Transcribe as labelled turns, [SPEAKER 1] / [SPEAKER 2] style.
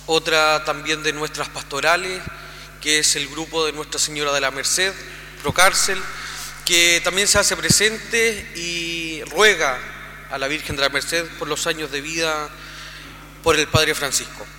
[SPEAKER 1] otra también de nuestras pastorales, que es el grupo de Nuestra Señora de la Merced, Procárcel, que también se hace presente y ruega a la Virgen de la Merced por los años de vida por el Padre Francisco.